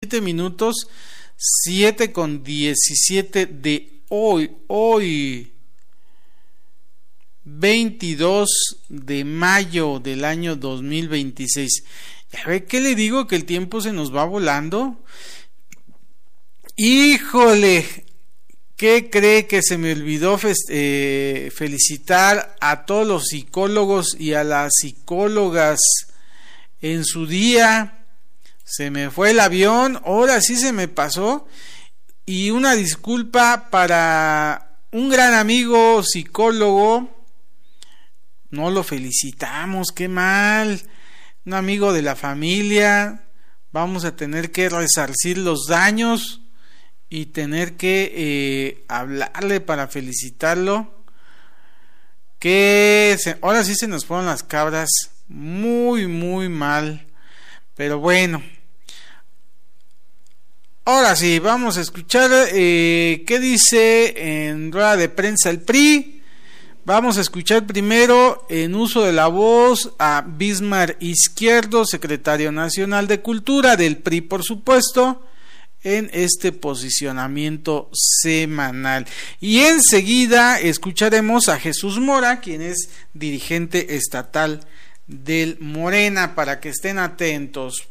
minutos, 7:17 de hoy, 22 de mayo del año 2026. A ver, ¿qué le digo? Que el tiempo se nos va volando. Híjole, ¿qué cree? Que se me olvidó felicitar a todos los psicólogos y a las psicólogas en su día. Se me fue el avión, ahora sí se me pasó. Y una disculpa para un gran amigo psicólogo. No lo felicitamos, qué mal. Un amigo de la familia. Vamos a tener que resarcir los daños y tener que hablarle para felicitarlo. Ahora sí se nos fueron las cabras. Muy, muy mal. Pero bueno. Ahora sí, vamos a escuchar qué dice en rueda de prensa el PRI. Vamos a escuchar primero en uso de la voz a Bismar Izquierdo, secretario nacional de Cultura del PRI, por supuesto, en este posicionamiento semanal. Y enseguida escucharemos a Jesús Mora, quien es dirigente estatal del Morena, para que estén atentos,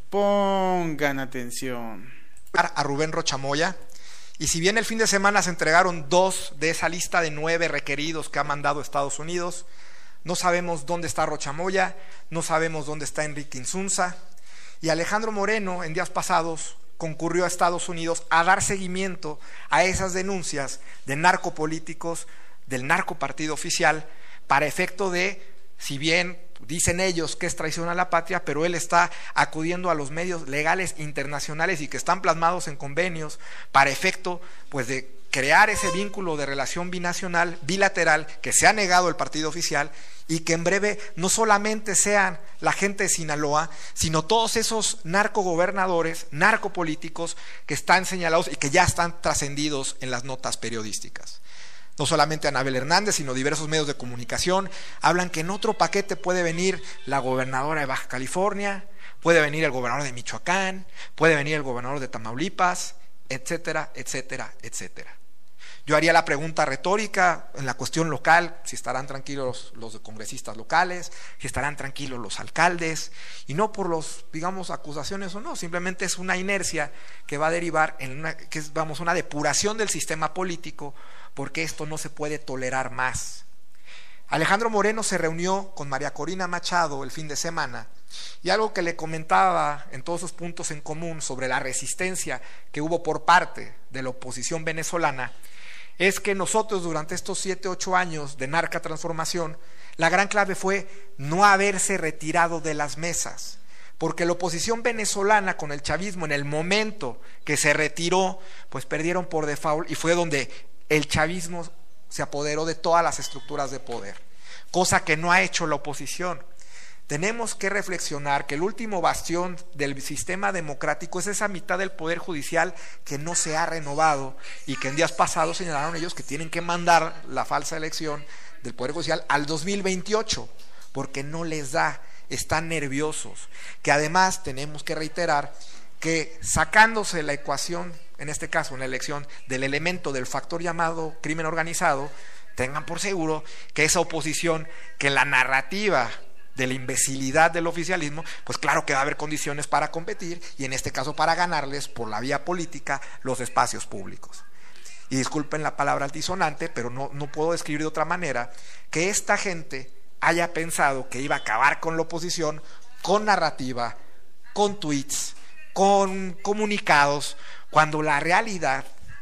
pongan atención. A Rubén Rocha Moya. Y si bien el fin de semana se entregaron 2 de esa lista de 9 requeridos que ha mandado Estados Unidos, no sabemos dónde está Rocha Moya, no sabemos dónde está Enrique Insunza. Y Alejandro Moreno, en días pasados, concurrió a Estados Unidos a dar seguimiento a esas denuncias de narcopolíticos del narcopartido oficial, para efecto de, si bien dicen ellos que es traición a la patria, pero él está acudiendo a los medios legales internacionales y que están plasmados en convenios para efecto pues de crear ese vínculo de relación binacional, bilateral, que se ha negado el partido oficial, y que en breve no solamente sean la gente de Sinaloa, sino todos esos narcogobernadores, narcopolíticos que están señalados y que ya están trascendidos en las notas periodísticas. No solamente Anabel Hernández, sino diversos medios de comunicación hablan que en otro paquete puede venir la gobernadora de Baja California, puede venir el gobernador de Michoacán, puede venir el gobernador de Tamaulipas, etcétera, etcétera, etcétera. Yo haría la pregunta retórica en la cuestión local: si estarán tranquilos los congresistas locales, si estarán tranquilos los alcaldes, y no por los, digamos, acusaciones o no, simplemente es una inercia que va a derivar en una depuración del sistema político, porque esto no se puede tolerar más. Alejandro Moreno se reunió con María Corina Machado el fin de semana, y algo que le comentaba en todos sus puntos en común sobre la resistencia que hubo por parte de la oposición venezolana es que nosotros durante estos 7-8 años de narcotransformación, la gran clave fue no haberse retirado de las mesas, porque la oposición venezolana con el chavismo, en el momento que se retiró, pues perdieron por default, y fue donde el chavismo se apoderó de todas las estructuras de poder, cosa que no ha hecho la oposición. Tenemos que reflexionar que el último bastión del sistema democrático es esa mitad del poder judicial que no se ha renovado, y que en días pasados señalaron ellos que tienen que mandar la falsa elección del poder judicial al 2028, porque no les da, están nerviosos. Que además tenemos que reiterar que sacándose la ecuación, en este caso en la elección, del elemento del factor llamado crimen organizado, tengan por seguro que esa oposición, que la narrativa de la imbecilidad del oficialismo, pues claro que va a haber condiciones para competir, y en este caso para ganarles por la vía política los espacios públicos. Y disculpen la palabra altisonante, pero no puedo describir de otra manera que esta gente haya pensado que iba a acabar con la oposición con narrativa, con tweets, con comunicados, cuando la realidad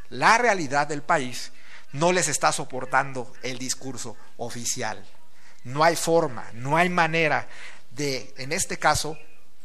del país no les está soportando el discurso oficial. No hay forma, no hay manera de, en este caso,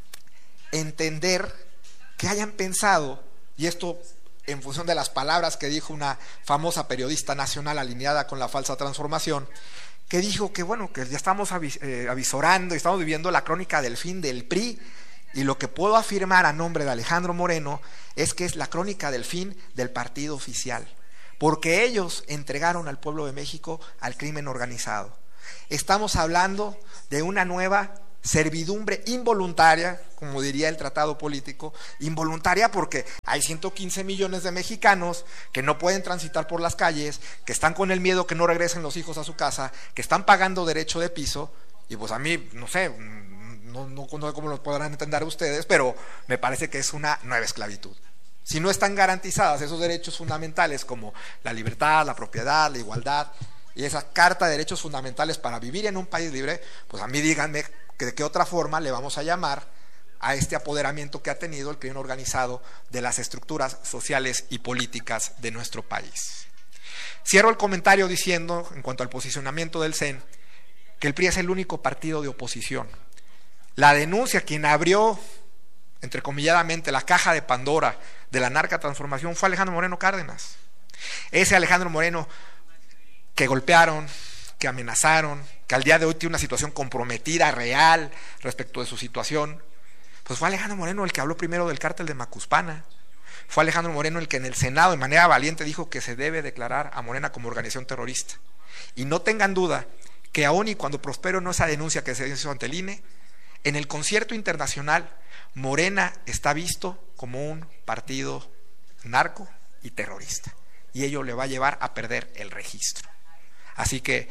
entender que hayan pensado, y esto en función de las palabras que dijo una famosa periodista nacional alineada con la falsa transformación, que dijo que bueno, que ya estamos avisorando y estamos viviendo la crónica del fin del PRI, y lo que puedo afirmar a nombre de Alejandro Moreno es que es la crónica del fin del partido oficial, porque ellos entregaron al pueblo de México al crimen organizado. Estamos hablando de una nueva servidumbre involuntaria, como diría el tratado político, involuntaria porque hay 115 millones de mexicanos que no pueden transitar por las calles, que están con el miedo que no regresen los hijos a su casa, que están pagando derecho de piso, y pues a mí, no sé, no sé cómo lo podrán entender ustedes, pero me parece que es una nueva esclavitud. Si no están garantizadas esos derechos fundamentales como la libertad, la propiedad, la igualdad y esa carta de derechos fundamentales para vivir en un país libre, pues a mí díganme que de qué otra forma le vamos a llamar a este apoderamiento que ha tenido el crimen organizado de las estructuras sociales y políticas de nuestro país. Cierro el comentario diciendo, en cuanto al posicionamiento del CEN, que el PRI es el único partido de oposición. La denuncia, quien abrió, entrecomilladamente, la caja de Pandora de la narcotransformación fue Alejandro Moreno Cárdenas. Ese Alejandro Moreno que golpearon, que amenazaron, que al día de hoy tiene una situación comprometida, real, respecto de su situación, pues fue Alejandro Moreno el que habló primero del cártel de Macuspana. Fue Alejandro Moreno el que en el Senado de manera valiente dijo que se debe declarar a Morena como organización terrorista. Y no tengan duda que aún y cuando prosperó esa denuncia que se hizo ante el INE, en el concierto internacional Morena está visto como un partido narco y terrorista, y ello le va a llevar a perder el registro. Así que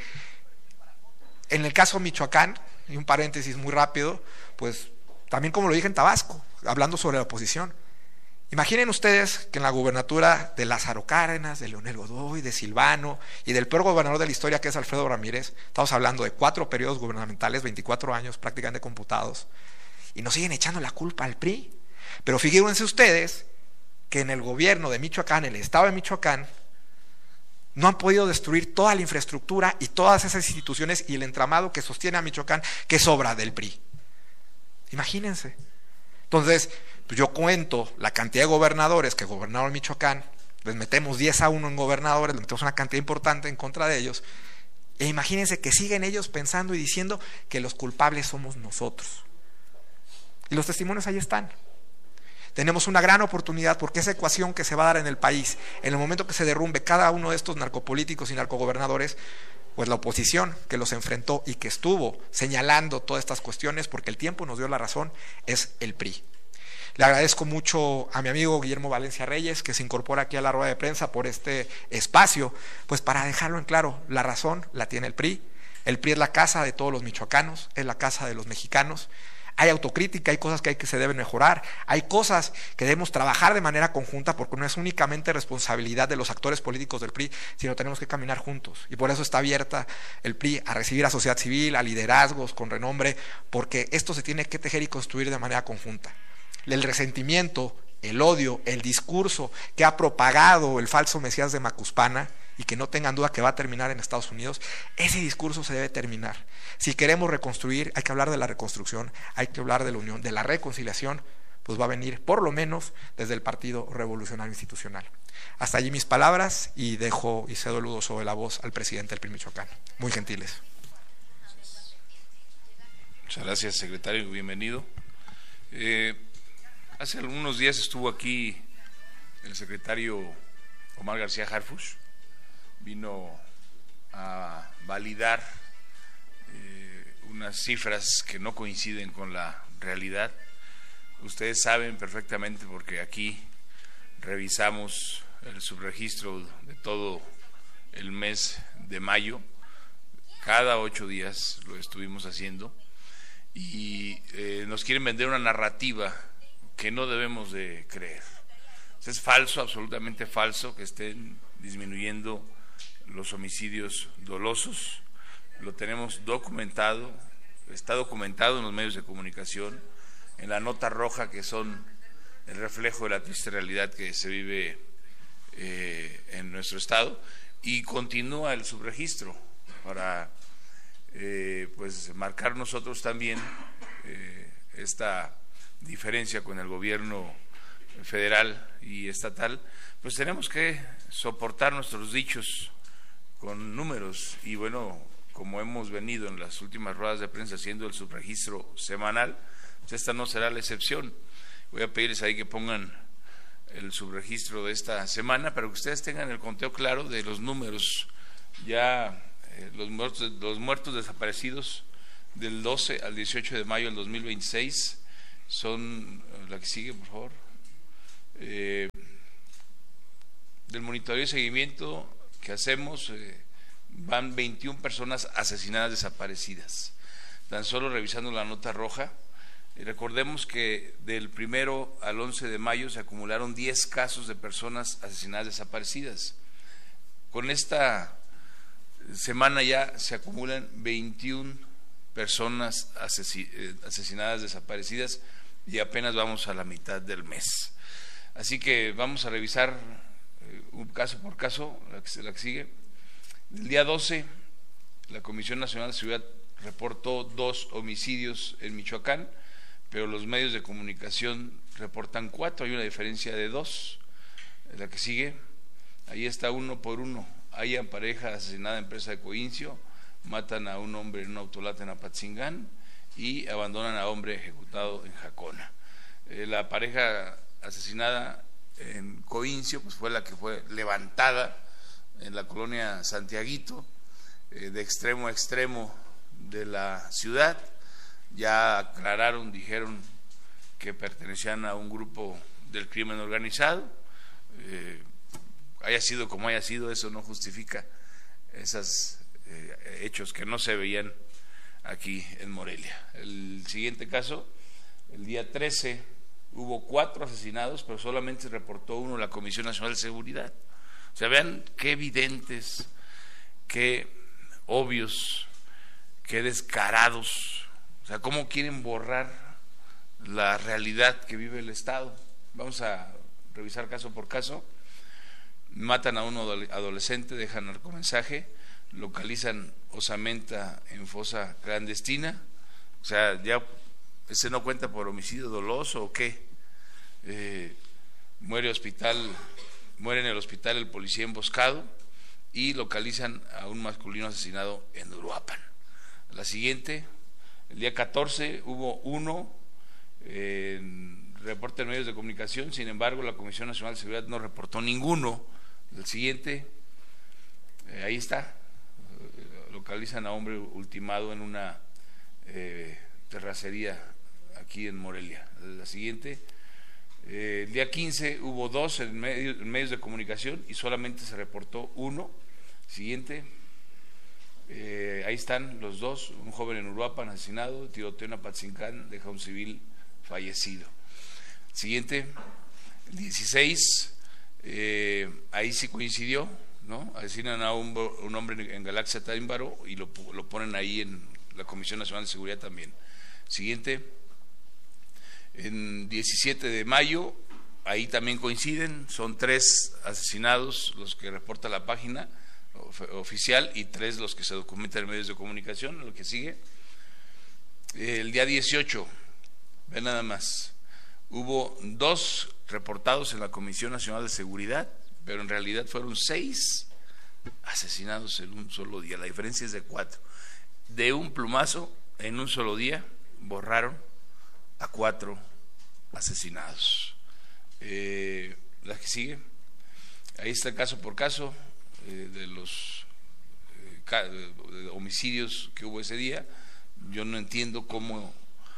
en el caso Michoacán, y un paréntesis muy rápido, pues también como lo dije en Tabasco, hablando sobre la oposición, imaginen ustedes que en la gubernatura de Lázaro Cárdenas, de Leonel Godoy, de Silvano y del peor gobernador de la historia que es Alfredo Ramírez, estamos hablando de 4 periodos gubernamentales, 24 años prácticamente computados, y nos siguen echando la culpa al PRI. Pero fíjense ustedes que en el gobierno de Michoacán, en el estado de Michoacán, no han podido destruir toda la infraestructura y todas esas instituciones y el entramado que sostiene a Michoacán, que sobra del PRI. Imagínense. Entonces, pues yo cuento la cantidad de gobernadores que gobernaron Michoacán, les metemos 10-1 en gobernadores, les metemos una cantidad importante en contra de ellos, e imagínense que siguen ellos pensando y diciendo que los culpables somos nosotros. Y los testimonios ahí están. Tenemos una gran oportunidad porque esa ecuación que se va a dar en el país, en el momento que se derrumbe cada uno de estos narcopolíticos y narcogobernadores, pues la oposición que los enfrentó y que estuvo señalando todas estas cuestiones, porque el tiempo nos dio la razón, es el PRI. Le agradezco mucho a mi amigo Guillermo Valencia Reyes, que se incorpora aquí a la rueda de prensa por este espacio, pues para dejarlo en claro, la razón la tiene el PRI. El PRI es la casa de todos los michoacanos, es la casa de los mexicanos. Hay autocrítica, hay cosas que se deben mejorar, hay cosas que debemos trabajar de manera conjunta, porque no es únicamente responsabilidad de los actores políticos del PRI, sino tenemos que caminar juntos, y por eso está abierta el PRI a recibir a sociedad civil, a liderazgos con renombre, porque esto se tiene que tejer y construir de manera conjunta. El resentimiento, el odio, el discurso que ha propagado el falso Mesías de Macuspana, y que no tengan duda que va a terminar en Estados Unidos, ese discurso se debe terminar. Si queremos reconstruir, hay que hablar de la reconstrucción, hay que hablar de la unión, de la reconciliación, pues va a venir por lo menos desde el Partido Revolucionario Institucional. Hasta allí mis palabras, y dejo y cedo el uso de la voz al presidente del PRI Michoacán. Muy gentiles. Muchas gracias, secretario, bienvenido. Hace algunos días estuvo aquí el secretario Omar García Harfuch, vino a validar unas cifras que no coinciden con la realidad. Ustedes saben perfectamente, porque aquí revisamos el subregistro de todo el mes de mayo, cada 8 días lo estuvimos haciendo, y nos quieren vender una narrativa que no debemos de creer. Es falso, absolutamente falso, que estén disminuyendo los homicidios dolosos. Lo tenemos documentado, está documentado en los medios de comunicación, en la nota roja, que son el reflejo de la triste realidad que se vive en nuestro estado, y continúa el subregistro para pues marcar nosotros también esta diferencia con el gobierno federal y estatal. Pues tenemos que soportar nuestros dichos con números, y bueno, como hemos venido en las últimas ruedas de prensa haciendo el subregistro semanal, pues esta no será la excepción. Voy a pedirles ahí que pongan el subregistro de esta semana para que ustedes tengan el conteo claro de los números. Ya los muertos desaparecidos del 12 al 18 de mayo del 2026 son, la que sigue por favor, del monitoreo y seguimiento que hacemos, van 21 personas asesinadas desaparecidas. Tan solo revisando la nota roja, recordemos que del 1 al 11 de mayo se acumularon 10 casos de personas asesinadas desaparecidas. Con esta semana ya se acumulan 21 personas asesinadas desaparecidas y apenas vamos a la mitad del mes. Así que vamos a revisar un caso por caso, la que sigue. El día 12, la Comisión Nacional de Seguridad reportó 2 homicidios en Michoacán, pero los medios de comunicación reportan 4, hay una diferencia de 2. La que sigue, ahí está 1 por 1. Hayan pareja asesinada en Presa de Coincio, matan a un hombre en un autolata en Apatzingán y abandonan a hombre ejecutado en Jacona. La pareja asesinada en Coincio pues fue la que fue levantada en la colonia Santiaguito, de extremo a extremo de la ciudad. Ya aclararon, dijeron que pertenecían a un grupo del crimen organizado. Haya sido como haya sido, eso no justifica esos hechos que no se veían aquí en Morelia. El siguiente caso, el día 13 hubo 4 asesinados, pero solamente reportó 1 la Comisión Nacional de Seguridad. O sea, vean qué evidentes, qué obvios, qué descarados, o sea, cómo quieren borrar la realidad que vive el Estado. Vamos a revisar caso por caso. Matan a un adolescente, dejan narcomensaje, localizan osamenta en fosa clandestina. O sea, ya ese no cuenta por homicidio doloso o qué. Muere en el hospital el policía emboscado y localizan a un masculino asesinado en Uruapan. La siguiente, el día 14 hubo 1 reporte en medios de comunicación, sin embargo la Comisión Nacional de Seguridad no reportó ninguno. El siguiente, ahí está, localizan a hombre ultimado en una terracería aquí en Morelia. La siguiente, el día 15 hubo 2 en medios de comunicación y solamente se reportó 1. Siguiente, ahí están los 2, un joven en Uruapan asesinado, tiroteo en Apatzingán, deja un civil fallecido. Siguiente, el 16, ahí sí coincidió, ¿no? Asesinan a un hombre en Galaxia Támbaro y lo ponen ahí en la Comisión Nacional de Seguridad también. Siguiente, en 17 de mayo, ahí también coinciden, son 3 asesinados los que reporta la página oficial y 3 los que se documentan en medios de comunicación. Lo que sigue, el día 18, ve nada más, hubo 2 reportados en la Comisión Nacional de Seguridad, pero en realidad fueron 6 asesinados en un solo día. La diferencia es de 4. De un plumazo, en un solo día, borraron a 4 asesinados. La que sigue, ahí está caso por caso de los homicidios que hubo ese día. Yo no entiendo cómo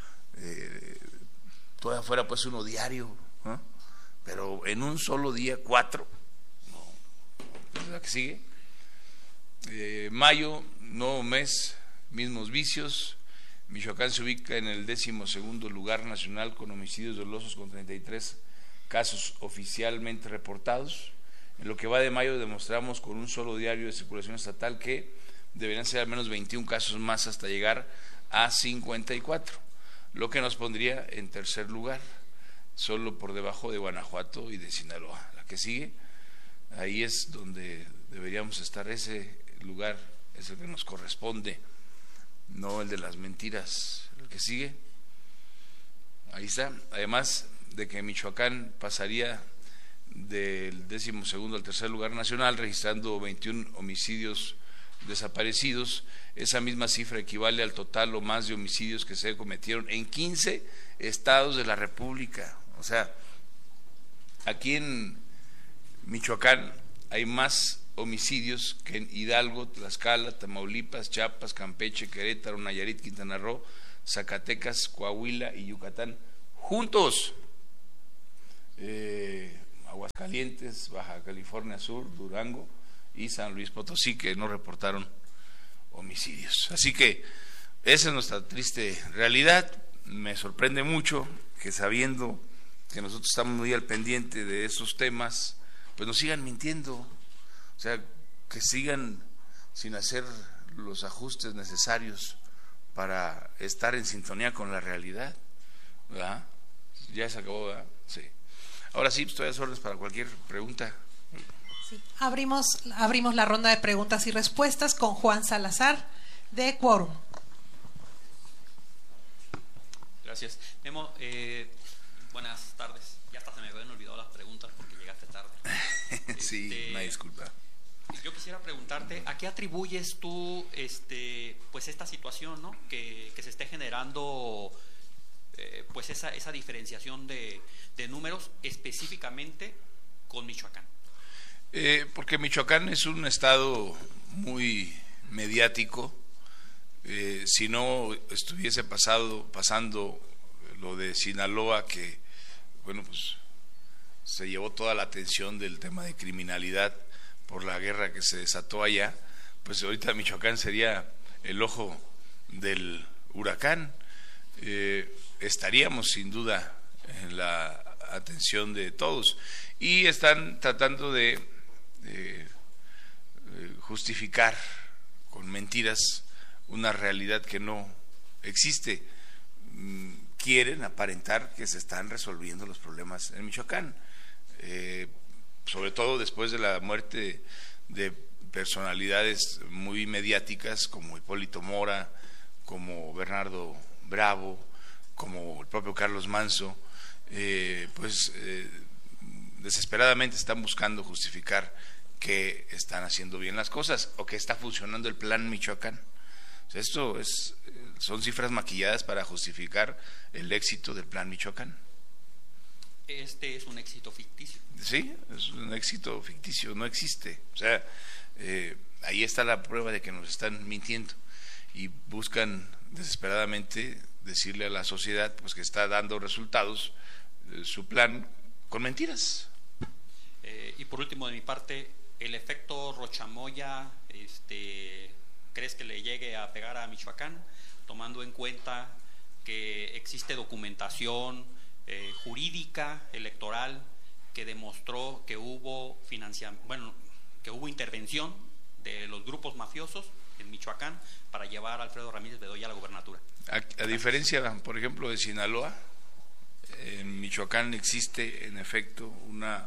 todavía fuera pues uno diario, ¿no? Pero en un solo día 4. La que sigue, mayo, nuevo mes, mismos vicios. Michoacán se ubica en el 12º lugar nacional con homicidios dolosos, con 33 casos oficialmente reportados. En lo que va de mayo demostramos con un solo diario de circulación estatal que deberían ser al menos 21 casos más hasta llegar a 54, lo que nos pondría en tercer lugar, solo por debajo de Guanajuato y de Sinaloa. La que sigue, ahí es donde deberíamos estar, ese lugar es el que nos corresponde, no el de las mentiras. El que sigue, ahí está. Además de que Michoacán pasaría del 12º al tercer lugar nacional, registrando 21 homicidios desaparecidos, esa misma cifra equivale al total o más de homicidios que se cometieron en 15 estados de la República. O sea, aquí en Michoacán hay más homicidios que en Hidalgo, Tlaxcala, Tamaulipas, Chiapas, Campeche, Querétaro, Nayarit, Quintana Roo, Zacatecas, Coahuila y Yucatán juntos. Aguascalientes, Baja California Sur, Durango y San Luis Potosí, que no reportaron homicidios. Así que esa es nuestra triste realidad. Me sorprende mucho que, sabiendo que nosotros estamos muy al pendiente de esos temas, pues nos sigan mintiendo, o sea, que sigan sin hacer los ajustes necesarios para estar en sintonía con la realidad, ¿verdad? Ya se acabó, ¿verdad? Sí. Ahora sí, estoy a las órdenes para cualquier pregunta. Sí. Abrimos la ronda de preguntas y respuestas con Juan Salazar de Quórum. Gracias. Memo, buenas tardes. Ya hasta se me habían olvidado las preguntas porque llegaste tarde. Sí, una disculpa. Yo quisiera preguntarte, ¿a qué atribuyes tú pues esta situación, ¿no? que se esté generando pues esa diferenciación de números específicamente con Michoacán? Porque Michoacán es un estado muy mediático. Si no estuviese pasando lo de Sinaloa, que bueno, pues se llevó toda la atención del tema de criminalidad por la guerra que se desató allá, pues ahorita Michoacán sería el ojo del huracán. Estaríamos sin duda en la atención de todos, y están tratando de justificar con mentiras una realidad que no existe. Quieren aparentar que se están resolviendo los problemas en Michoacán, sobre todo después de la muerte de personalidades muy mediáticas como Hipólito Mora, como Bernardo Bravo, como el propio Carlos Manso. Desesperadamente están buscando justificar que están haciendo bien las cosas o que está funcionando el plan Michoacán. O sea, son cifras maquilladas para justificar el éxito del plan Michoacán. Este es un éxito ficticio. Sí, es un éxito ficticio, no existe. O sea, ahí está la prueba de que nos están mintiendo y buscan desesperadamente decirle a la sociedad pues que está dando resultados su plan con mentiras. Y por último, de mi parte, el efecto Rochamoya, ¿crees que le llegue a pegar a Michoacán, tomando en cuenta que existe documentación jurídica electoral que demostró que hubo que hubo intervención de los grupos mafiosos en Michoacán para llevar a Alfredo Ramírez Bedoya a la gobernatura? A diferencia, por ejemplo, de Sinaloa, en Michoacán existe en efecto una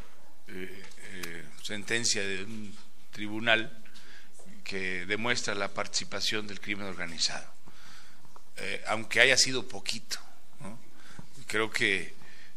sentencia de un tribunal que demuestra la participación del crimen organizado, aunque haya sido poquito, ¿no? Creo que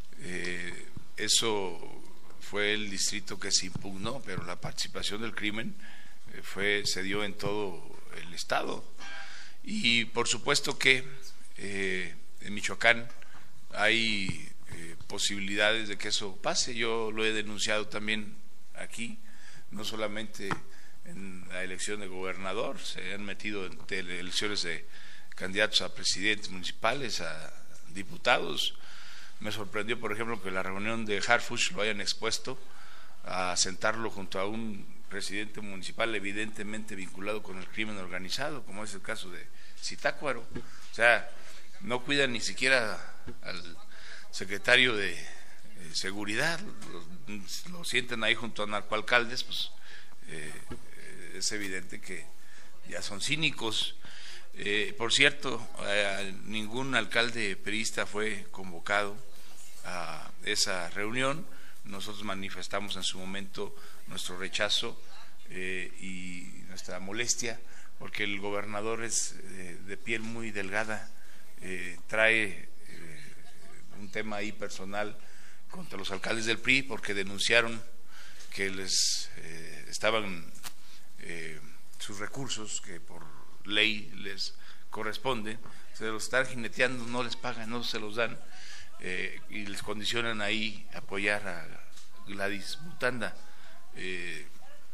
eso fue el distrito que se impugnó, pero la participación del crimen se dio en todo el estado. Y por supuesto que en Michoacán hay posibilidades de que eso pase. Yo lo he denunciado también aquí, no solamente en la elección de gobernador, se han metido en elecciones de candidatos a presidentes municipales, a diputados. Me sorprendió, por ejemplo, que la reunión de Harfuch lo hayan expuesto a sentarlo junto a un presidente municipal evidentemente vinculado con el crimen organizado, como es el caso de Zitácuaro. O sea, no cuidan ni siquiera al secretario de seguridad, lo sienten ahí junto a narcoalcaldes. Pues es evidente que ya son cínicos. Por cierto, ningún alcalde priista fue convocado a esa reunión. Nosotros manifestamos en su momento nuestro rechazo y nuestra molestia, porque el gobernador es de piel muy delgada, trae un tema ahí personal contra los alcaldes del PRI porque denunciaron que les estaban sus recursos que por ley les corresponden, se los están jineteando, no les pagan, no se los dan, y les condicionan ahí apoyar a Gladys Butanda,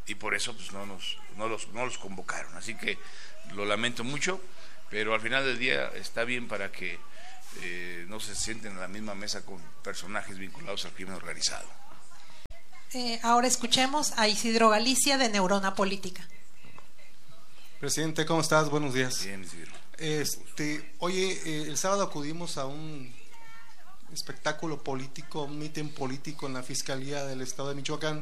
y por eso pues no los convocaron. Así que lo lamento mucho, pero al final del día está bien para que no se sienten en la misma mesa con personajes vinculados al crimen organizado. Ahora escuchemos a Isidro Galicia de Neurona Política. Presidente, ¿cómo estás? Buenos días. Bien, Isidro. Oye, el sábado acudimos a un espectáculo político, un mitin político en la Fiscalía del Estado de Michoacán.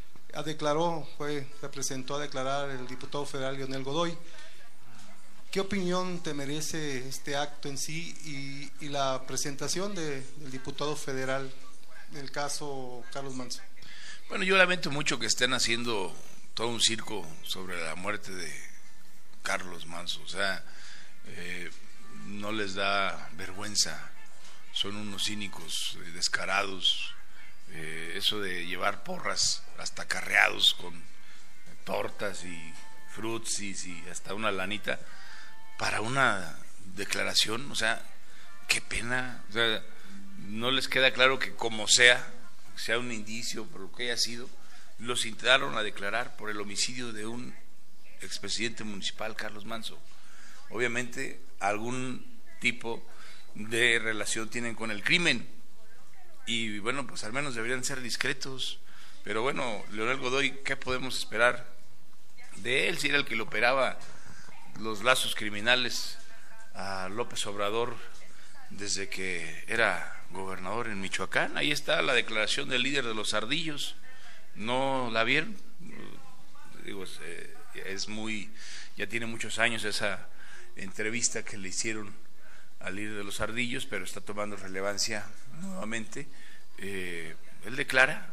Representó a declarar el diputado federal Leonel Godoy. ¿Qué opinión te merece este acto en sí y la presentación del diputado federal del caso Carlos Manso? Bueno, yo lamento mucho que estén haciendo todo un circo sobre la muerte de Carlos Manso. O sea, no les da vergüenza, son unos cínicos descarados. Eso de llevar porras hasta acarreados con tortas y frutsis y hasta una lanita para una declaración, o sea, qué pena. O sea, no les queda claro que como sea un indicio por lo que haya sido, los intentaron a declarar por el homicidio de un expresidente municipal, Carlos Manso. Obviamente algún tipo de relación tienen con el crimen y bueno, pues al menos deberían ser discretos. Pero bueno, Leonel Godoy, ¿qué podemos esperar de él? Si era el que le operaba los lazos criminales a López Obrador desde que era gobernador en Michoacán. Ahí está la declaración del líder de los Ardillos. ¿No la vieron? Digo, ya tiene muchos años esa entrevista que le hicieron al líder de los Ardillos, pero está tomando relevancia nuevamente. Él declara,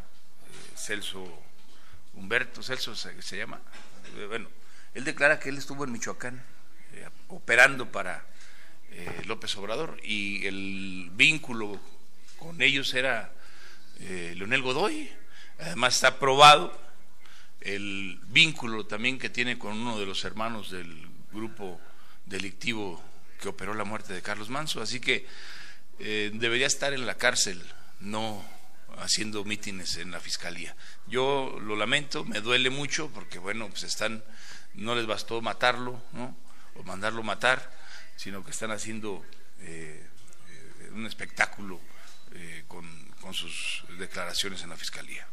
Humberto Celso se llama, bueno, él declara que él estuvo en Michoacán operando para López Obrador y el vínculo con ellos era Leonel Godoy. Además está probado el vínculo también que tiene con uno de los hermanos del grupo delictivo que operó la muerte de Carlos Manso, así que debería estar en la cárcel, no haciendo mítines en la fiscalía. Yo lo lamento, me duele mucho porque bueno, pues no les bastó matarlo, ¿no? O mandarlo matar, sino que están haciendo un espectáculo con sus declaraciones en la fiscalía.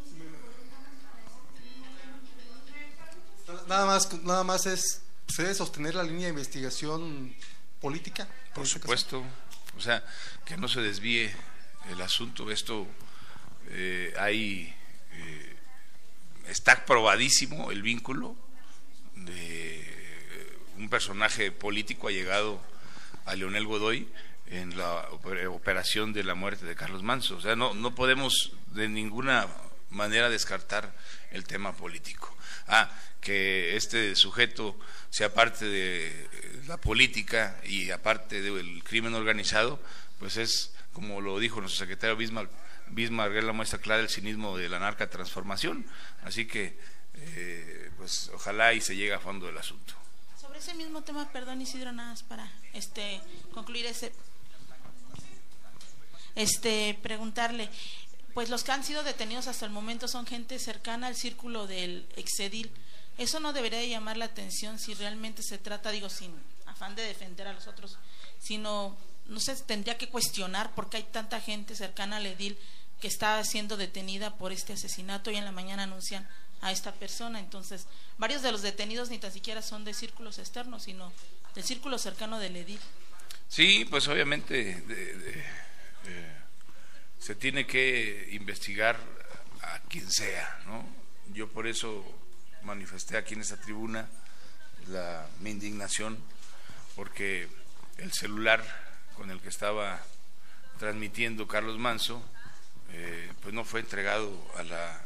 Nada más se debe sostener la línea de investigación política. Por supuesto, o sea, que no se desvíe el asunto. Esto está probadísimo el vínculo de un personaje político allegado a Leonel Godoy en la operación de la muerte de Carlos Manso. O sea, no podemos de ninguna manera descartar el tema político. Que este sujeto sea parte de la política y aparte del crimen organizado, pues es, como lo dijo nuestro secretario Bismarck, es la muestra clara del cinismo de la narcotransformación. Así que, pues ojalá y se llegue a fondo del asunto. Sobre ese mismo tema, perdón Isidro, nada más para concluir preguntarle, pues los que han sido detenidos hasta el momento son gente cercana al círculo del exedil. Eso no debería de llamar la atención si realmente se trata, digo, sin afán de defender a los otros, sino, no sé, tendría que cuestionar por qué hay tanta gente cercana al edil que está siendo detenida por este asesinato y en la mañana anuncian a esta persona. Entonces, varios de los detenidos ni tan siquiera son de círculos externos, sino del círculo cercano del edil. Sí, pues obviamente se tiene que investigar a quien sea, ¿no? Yo por eso manifesté aquí en esta tribuna mi indignación, porque el celular con el que estaba transmitiendo Carlos Manso pues no fue entregado a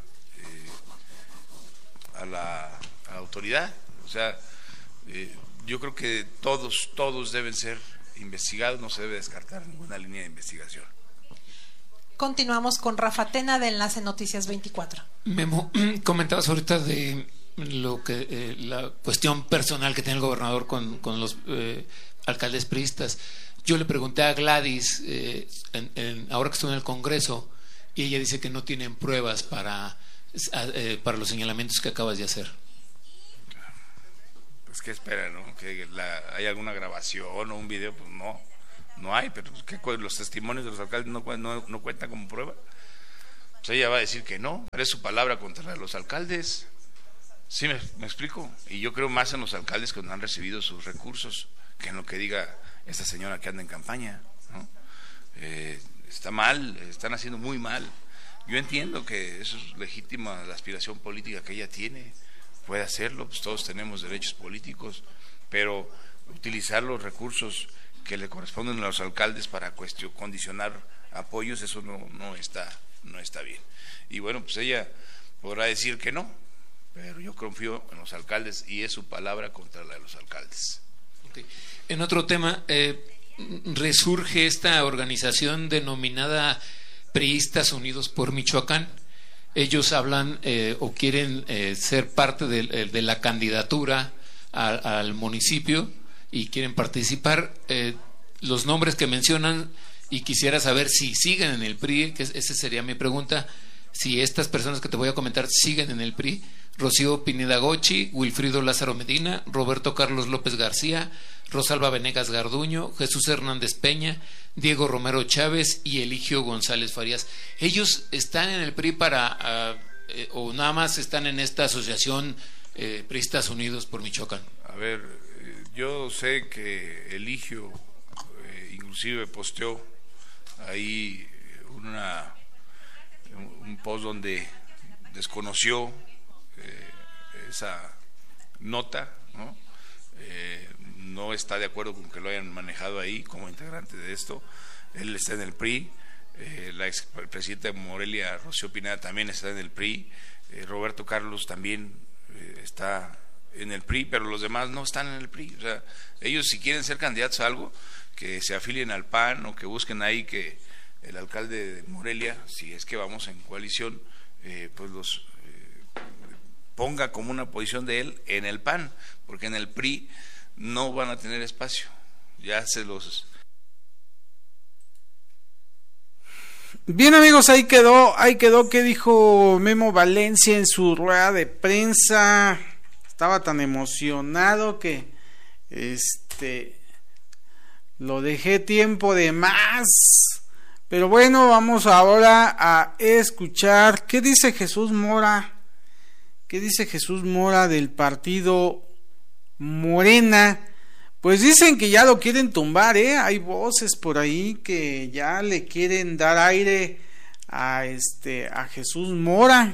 la autoridad. O sea, yo creo que todos deben ser investigados, no se debe descartar ninguna línea de investigación. Continuamos con Rafa Tena de Enlace Noticias 24. Memo, comentabas ahorita de lo que la cuestión personal que tiene el gobernador con los alcaldes priistas. Yo le pregunté a Gladys ahora que estuvo en el Congreso y ella dice que no tienen pruebas para para los señalamientos que acabas de hacer. Pues qué espera, ¿no? Que hay alguna grabación o un video, pues no hay, pero los testimonios de los alcaldes no cuentan como prueba. Pues ella va a decir que no, pero es su palabra contra la de los alcaldes. Sí, me explico. Y yo creo más en los alcaldes que no han recibido sus recursos que en lo que diga esta señora que anda en campaña, ¿no? Está mal, están haciendo muy mal. Yo entiendo que eso es legítima la aspiración política que ella tiene, puede hacerlo, pues todos tenemos derechos políticos, pero utilizar los recursos que le corresponden a los alcaldes para condicionar apoyos, eso no está bien. Y bueno, pues ella podrá decir que no, pero yo confío en los alcaldes y es su palabra contra la de los alcaldes. Okay. En otro tema, resurge esta organización denominada Priistas Unidos por Michoacán. Ellos hablan o quieren ser parte de la candidatura al municipio y quieren participar. Los nombres que mencionan, y quisiera saber si siguen en el PRI, que esa sería mi pregunta, si estas personas que te voy a comentar siguen en el PRI: Rocío Pineda Gochi, Wilfrido Lázaro Medina, Roberto Carlos López García, Rosalba Venegas Garduño, Jesús Hernández Peña, Diego Romero Chávez y Eligio González Farías. ¿Ellos están en el PRI o nada más están en esta asociación Priistas Unidos por Michoacán? A ver, yo sé que Eligio inclusive posteó ahí un post donde desconoció esa nota, ¿no? No está de acuerdo con que lo hayan manejado ahí como integrante de esto. Él está en el PRI, la expresidenta de Morelia, Rocío Pineda, también está en el PRI, Roberto Carlos también está en el PRI, pero los demás no están en el PRI. O sea, ellos, si quieren ser candidatos a algo, que se afilien al PAN o que busquen ahí que el alcalde de Morelia, si es que vamos en coalición, pues los ponga como una posición de él en el PAN, porque en el PRI no van a tener espacio. Ya se los... Bien, amigos, ahí quedó que dijo Memo Valencia en su rueda de prensa. Estaba tan emocionado que lo dejé tiempo de más. Pero bueno, vamos ahora a escuchar qué dice Jesús Mora. ¿Qué dice Jesús Mora del partido Morena? Pues dicen que ya lo quieren tumbar, hay voces por ahí que ya le quieren dar aire a Jesús Mora,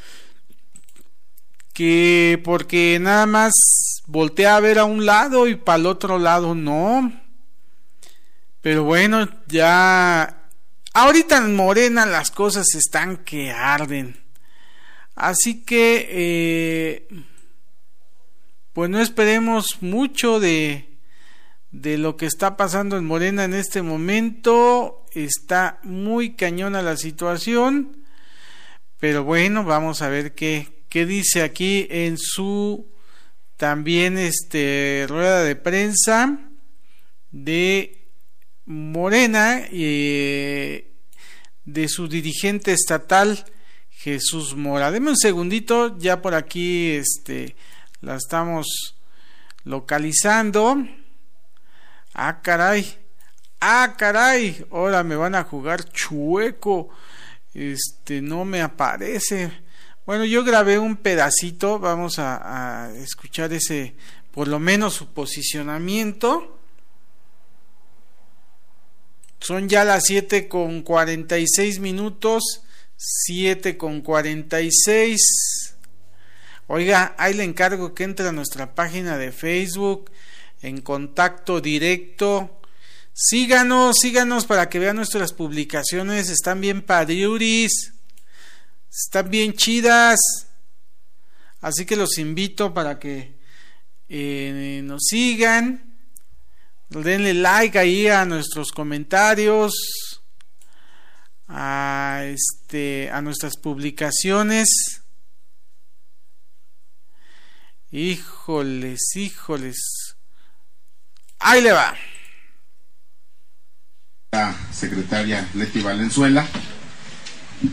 que porque nada más voltea a ver a un lado y para el otro lado no. Pero bueno, ya ahorita en Morena las cosas están que arden. Así que pues no esperemos mucho de lo que está pasando en Morena en este momento. Está muy cañona la situación, pero bueno, vamos a ver qué dice aquí en su también rueda de prensa de Morena y de su dirigente estatal Jesús Mora. Deme un segundito, ya por aquí la estamos localizando. Ah, caray, ahora me van a jugar chueco, no me aparece. Bueno, yo grabé un pedacito, vamos a escuchar ese, por lo menos su posicionamiento. Son ya las 7:46, 7:46. Oiga, ahí le encargo que entre a nuestra página de Facebook, en contacto directo. Síganos para que vean nuestras publicaciones. Están bien padriuris, están bien chidas. Así que los invito para que nos sigan. Denle like ahí a nuestros comentarios, a nuestras publicaciones. Híjoles. Ahí le va. La secretaria Leti Valenzuela.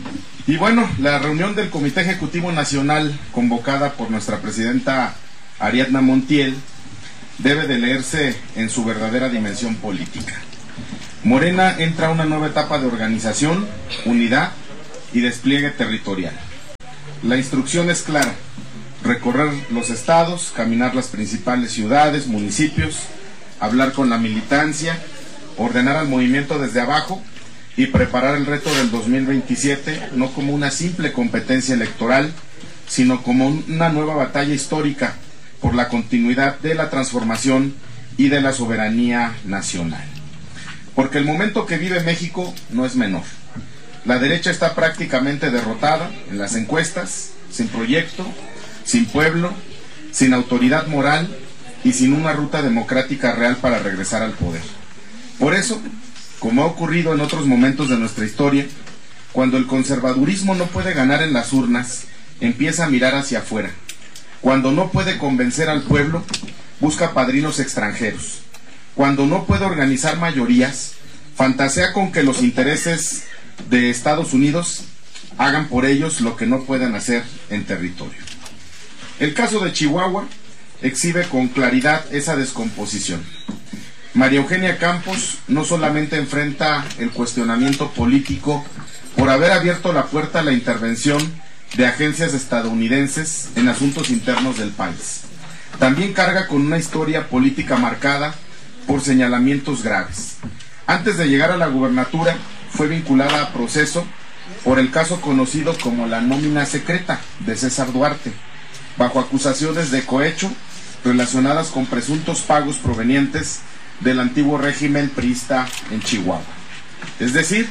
Y bueno, la reunión del Comité Ejecutivo Nacional, convocada por nuestra presidenta Ariadna Montiel, debe de leerse en su verdadera dimensión política. Morena entra a una nueva etapa de organización, unidad y despliegue territorial. La instrucción es clara: recorrer los estados, caminar las principales ciudades, municipios, hablar con la militancia, ordenar al movimiento desde abajo y preparar el reto del 2027 no como una simple competencia electoral, sino como una nueva batalla histórica por la continuidad de la transformación y de la soberanía nacional. Porque el momento que vive México no es menor. La derecha está prácticamente derrotada en las encuestas, sin proyecto, sin pueblo, sin autoridad moral y sin una ruta democrática real para regresar al poder. Por eso, como ha ocurrido en otros momentos de nuestra historia, cuando el conservadurismo no puede ganar en las urnas, empieza a mirar hacia afuera. Cuando no puede convencer al pueblo, busca padrinos extranjeros. Cuando no puede organizar mayorías, fantasea con que los intereses de Estados Unidos hagan por ellos lo que no puedan hacer en territorio. El caso de Chihuahua exhibe con claridad esa descomposición. María Eugenia Campos no solamente enfrenta el cuestionamiento político por haber abierto la puerta a la intervención de agencias estadounidenses en asuntos internos del país, también carga con una historia política marcada por señalamientos graves. Antes de llegar a la gubernatura, fue vinculada a proceso por el caso conocido como la nómina secreta de César Duarte, bajo acusaciones de cohecho relacionadas con presuntos pagos provenientes del antiguo régimen priista en Chihuahua. Es decir,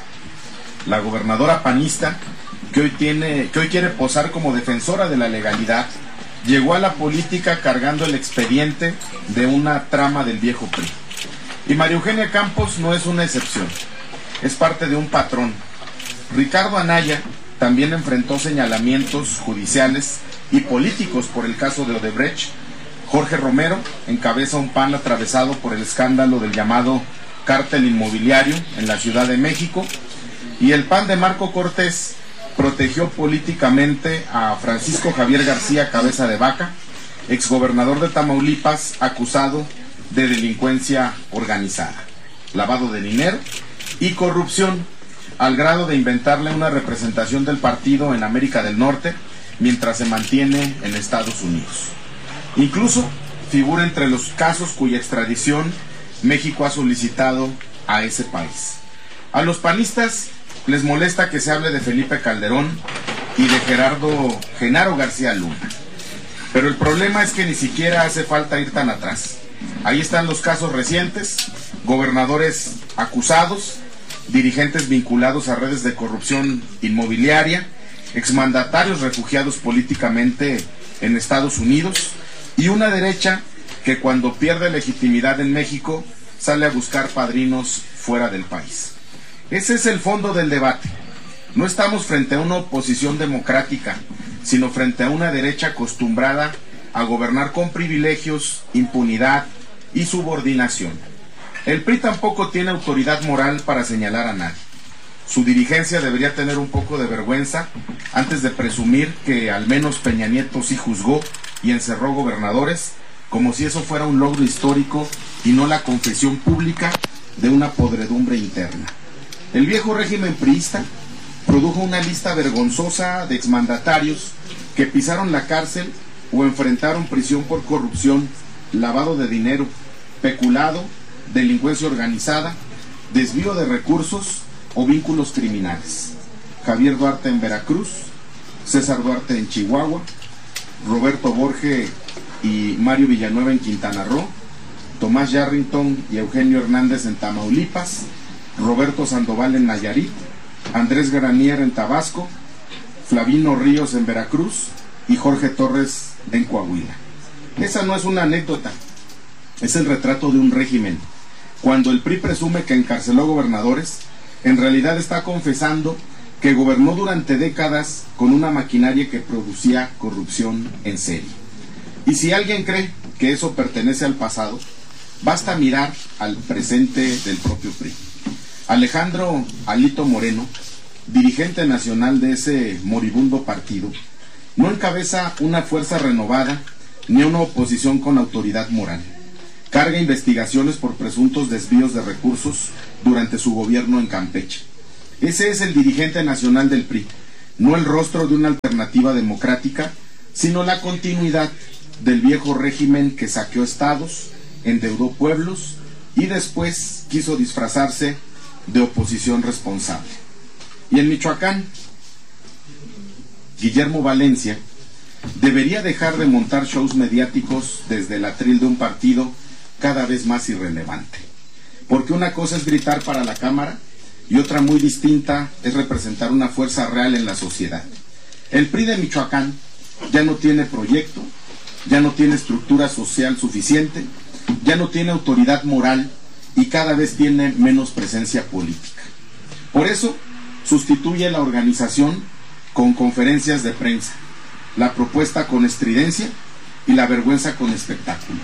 la gobernadora panista, que hoy quiere posar como defensora de la legalidad, llegó a la política cargando el expediente de una trama del viejo PRI. Y María Eugenia Campos no es una excepción, es parte de un patrón. Ricardo Anaya también enfrentó señalamientos judiciales y políticos por el caso de Odebrecht. Jorge Romero encabeza un PAN atravesado por el escándalo del llamado cártel inmobiliario en la Ciudad de México, y el PAN de Marco Cortés protegió políticamente a Francisco Javier García Cabeza de Vaca, exgobernador de Tamaulipas, acusado de delincuencia organizada, lavado de dinero y corrupción, al grado de inventarle una representación del partido en América del Norte mientras se mantiene en Estados Unidos. Incluso figura entre los casos cuya extradición México ha solicitado a ese país. A los panistas les molesta que se hable de Felipe Calderón y de Genaro García Luna. Pero el problema es que ni siquiera hace falta ir tan atrás. Ahí están los casos recientes: gobernadores acusados, dirigentes vinculados a redes de corrupción inmobiliaria, exmandatarios refugiados políticamente en Estados Unidos, y una derecha que cuando pierde legitimidad en México sale a buscar padrinos fuera del país. Ese es el fondo del debate. No estamos frente a una oposición democrática, sino frente a una derecha acostumbrada a gobernar con privilegios, impunidad y subordinación. El PRI tampoco tiene autoridad moral para señalar a nadie. Su dirigencia debería tener un poco de vergüenza antes de presumir que al menos Peña Nieto sí juzgó y encerró gobernadores, como si eso fuera un logro histórico y no la confesión pública de una podredumbre interna. El viejo régimen priista produjo una lista vergonzosa de exmandatarios que pisaron la cárcel o enfrentaron prisión por corrupción, lavado de dinero, peculado, delincuencia organizada, desvío de recursos o vínculos criminales. Javier Duarte en Veracruz, César Duarte en Chihuahua, Roberto Borge y Mario Villanueva en Quintana Roo, Tomás Yarrington y Eugenio Hernández en Tamaulipas, Roberto Sandoval en Nayarit, Andrés Granier en Tabasco, Flavino Ríos en Veracruz y Jorge Torres en Coahuila. Esa no es una anécdota, es el retrato de un régimen. Cuando el PRI presume que encarceló gobernadores, en realidad está confesando que gobernó durante décadas con una maquinaria que producía corrupción en serie. Y si alguien cree que eso pertenece al pasado, basta mirar al presente del propio PRI. Alejandro Alito Moreno dirigente nacional de ese moribundo partido, no encabeza una fuerza renovada ni una oposición con autoridad moral. Carga investigaciones por presuntos desvíos de recursos durante su gobierno en Campeche. Ese es el dirigente nacional del PRI, no el rostro de una alternativa democrática, sino la continuidad del viejo régimen que saqueó estados, endeudó pueblos y después quiso disfrazarse de oposición responsable. Y en Michoacán, Guillermo Valencia debería dejar de montar shows mediáticos desde el atril de un partido cada vez más irrelevante. Porque una cosa es gritar para la cámara y otra muy distinta es representar una fuerza real en la sociedad. El PRI de Michoacán ya no tiene proyecto, ya no tiene estructura social suficiente, ya no tiene autoridad moral y cada vez tiene menos presencia política. Por eso sustituye la organización con conferencias de prensa, la propuesta con estridencia y la vergüenza con espectáculo.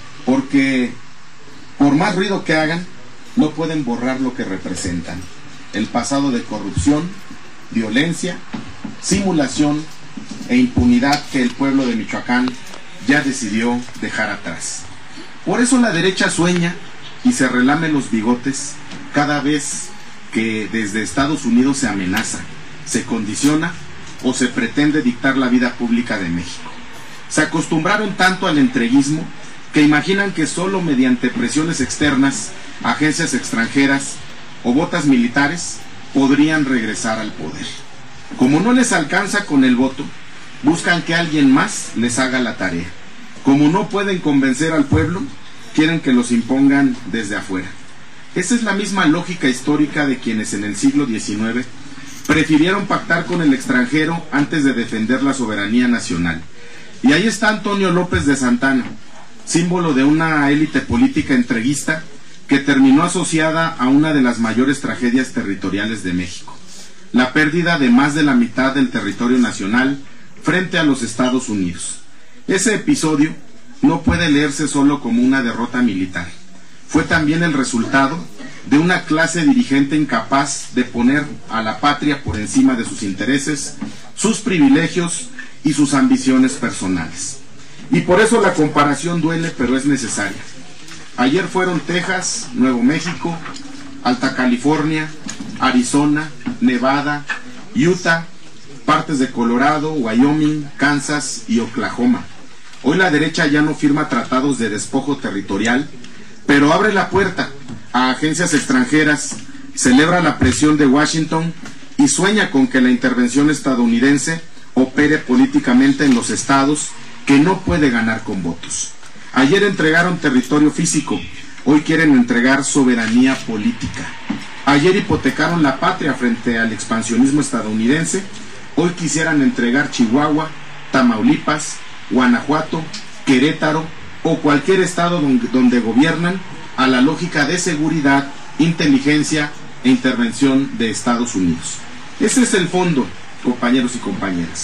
Porque por más ruido que hagan, no pueden borrar lo que representan: el pasado de corrupción, violencia, simulación e impunidad que el pueblo de Michoacán ya decidió dejar atrás. Por eso la derecha sueña y se relame los bigotes cada vez que desde Estados Unidos se amenaza, se condiciona o se pretende dictar la vida pública de México. Se acostumbraron tanto al entreguismo que imaginan que solo mediante presiones externas, agencias extranjeras o botas militares podrían regresar al poder. Como no les alcanza con el voto, buscan que alguien más les haga la tarea. Como no pueden convencer al pueblo, quieren que los impongan desde afuera. Esa es la misma lógica histórica de quienes en el siglo XIX prefirieron pactar con el extranjero antes de defender la soberanía nacional. Y ahí está Antonio López de Santana, símbolo de una élite política entreguista que terminó asociada a una de las mayores tragedias territoriales de México: la pérdida de más de la mitad del territorio nacional frente a los Estados Unidos. Ese episodio no puede leerse solo como una derrota militar. Fue también el resultado de una clase dirigente incapaz de poner a la patria por encima de sus intereses, sus privilegios y sus ambiciones personales. Y por eso la comparación duele, pero es necesaria. Ayer fueron Texas, Nuevo México, Alta California, Arizona, Nevada, Utah, partes de Colorado, Wyoming, Kansas y Oklahoma. Hoy la derecha ya no firma tratados de despojo territorial, pero abre la puerta a agencias extranjeras, celebra la presión de Washington y sueña con que la intervención estadounidense opere políticamente en los estados que no puede ganar con votos. Ayer entregaron territorio físico, hoy quieren entregar soberanía política. Ayer hipotecaron la patria frente al expansionismo estadounidense, hoy quisieran entregar Chihuahua, Tamaulipas, Guanajuato, Querétaro o cualquier estado donde gobiernan a la lógica de seguridad, inteligencia e intervención de Estados Unidos. Ese es el fondo, compañeros y compañeras.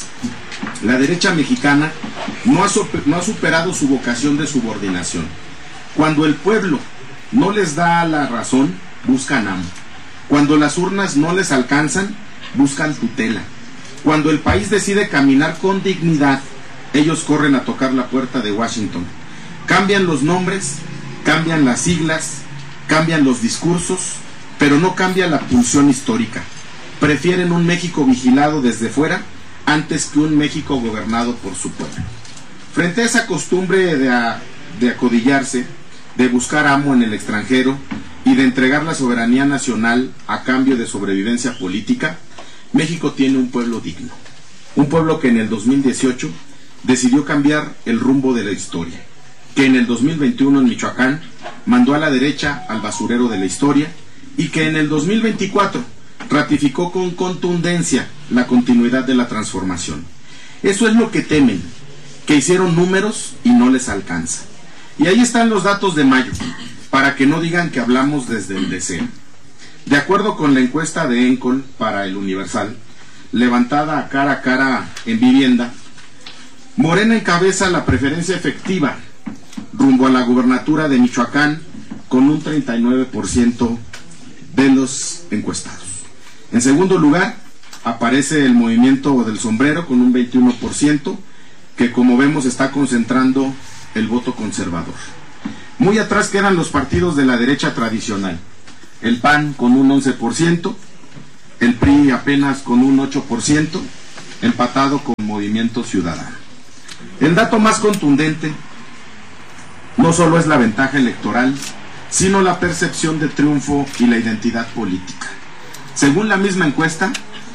La derecha mexicana no ha superado su vocación de subordinación. Cuando el pueblo no les da la razón, buscan amo. Cuando las urnas no les alcanzan, buscan tutela. Cuando el país decide caminar con dignidad, ellos corren a tocar la puerta de Washington. Cambian los nombres, cambian las siglas, cambian los discursos, pero no cambia la pulsión histórica. Prefieren un México vigilado desde fuera antes que un México gobernado por su pueblo. Frente a esa costumbre de acodillarse, de buscar amo en el extranjero y de entregar la soberanía nacional a cambio de sobrevivencia política, México tiene un pueblo digno. Un pueblo que en el 2018 decidió cambiar el rumbo de la historia, que en el 2021 en Michoacán mandó a la derecha al basurero de la historia y que en el 2024 ratificó con contundencia la continuidad de la transformación. Eso es lo que temen, que hicieron números y no les alcanza. Y ahí están los datos de mayo, para que no digan que hablamos desde el deseo. De acuerdo con la encuesta de Encol para el Universal, levantada a cara en vivienda, Morena encabeza la preferencia efectiva rumbo a la gubernatura de Michoacán con un 39% de los encuestados. En segundo lugar, aparece el movimiento del sombrero con un 21%, que como vemos está concentrando el voto conservador. Muy atrás quedan los partidos de la derecha tradicional, el PAN con un 11%, el PRI apenas con un 8%, empatado con Movimiento Ciudadano. El dato más contundente no solo es la ventaja electoral, sino la percepción de triunfo y la identidad política. Según la misma encuesta,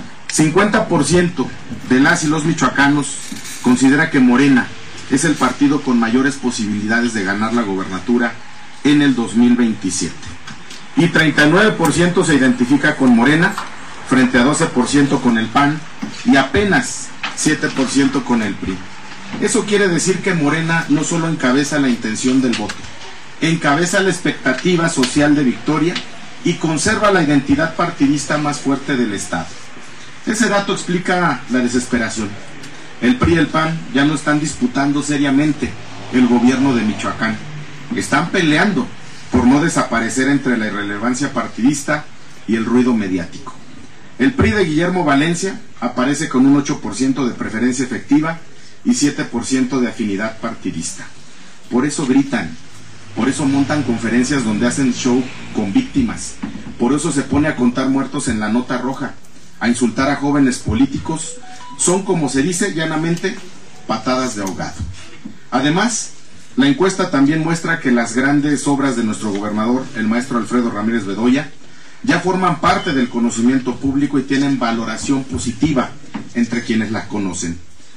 50% de las y los michoacanos considera que Morena es el partido con mayores posibilidades de ganar la gobernatura en el 2027. Y 39% se identifica con Morena, frente a 12% con el PAN y apenas 7% con el PRI. Eso quiere decir que Morena no solo encabeza la intención del voto, encabeza la expectativa social de victoria y conserva la identidad partidista más fuerte del Estado. Ese dato explica la desesperación. El PRI y el PAN ya no están disputando seriamente el gobierno de Michoacán. Están peleando por no desaparecer entre la irrelevancia partidista y el ruido mediático. El PRI de Guillermo Valencia aparece con un 8% de preferencia efectiva y 7% de afinidad partidista. Por eso gritan, por eso montan conferencias donde hacen show con víctimas, por eso se pone a contar muertos en la nota roja, a insultar a jóvenes políticos. Son, como se dice llanamente, patadas de ahogado. Además, la encuesta también muestra que las grandes obras de nuestro gobernador, el maestro Alfredo Ramírez Bedoya, ya forman parte del conocimiento público y tienen valoración positiva entre quienes las conocen.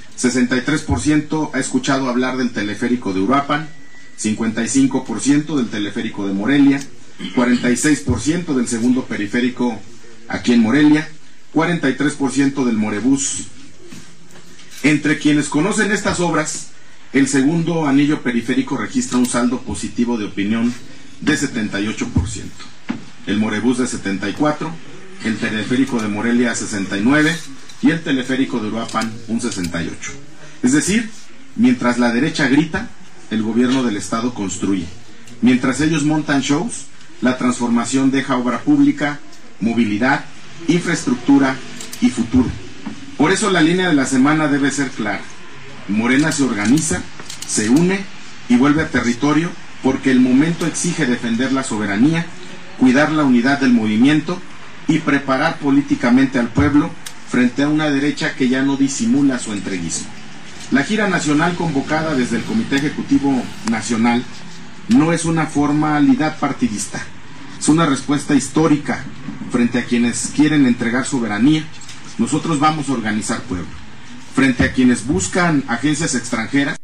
63% ha escuchado hablar del teleférico de Uruapan, 55% del teleférico de Morelia, 46% del segundo periférico aquí en Morelia, 43% del Morebús. Entre quienes conocen estas obras, el segundo anillo periférico registra un saldo positivo de opinión de 78%, el Morebús de 74%, el teleférico de Morelia 69% y el teleférico de Uruapan un 68%. Es decir, mientras la derecha grita, el gobierno del Estado construye. Mientras ellos montan shows, la transformación deja obra pública, movilidad, infraestructura y futuro. Por eso la línea de la semana debe ser clara. Morena se organiza, se une y vuelve a territorio, porque el momento exige defender la soberanía, cuidar la unidad del movimiento y preparar políticamente al pueblo frente a una derecha que ya no disimula su entreguismo. La gira nacional convocada desde el Comité Ejecutivo Nacional no es una formalidad partidista, es una respuesta histórica frente a quienes quieren entregar soberanía. Nosotros vamos a organizar pueblo. Frente a quienes buscan agencias extranjeras.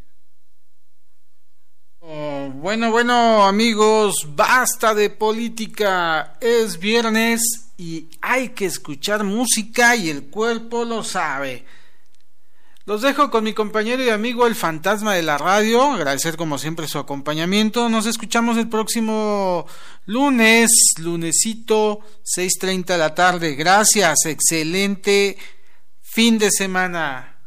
Bueno, amigos, basta de política. Es viernes y hay que escuchar música y el cuerpo lo sabe. Los dejo con mi compañero y amigo el fantasma de la radio. Agradecer como siempre su acompañamiento. Nos escuchamos el próximo lunesito 6:30 de la tarde. Gracias, excelente fin de semana.